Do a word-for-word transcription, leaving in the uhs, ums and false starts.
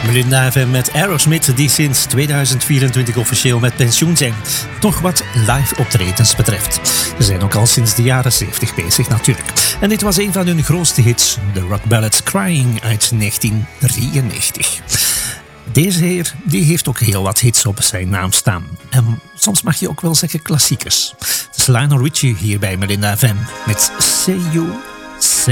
Melinda F M met Aerosmith, die sinds tweeduizend vierentwintig officieel met pensioen zijn. Toch wat live optredens betreft. Ze zijn ook al sinds de jaren zeventig bezig natuurlijk. En dit was een van hun grootste hits, de rock ballad Crying uit negentien drieënnegentig. Deze heer die heeft ook heel wat hits op zijn naam staan. En soms mag je ook wel zeggen klassiekers. Het is Lionel Richie hier bij Melinda F M met Say You, Say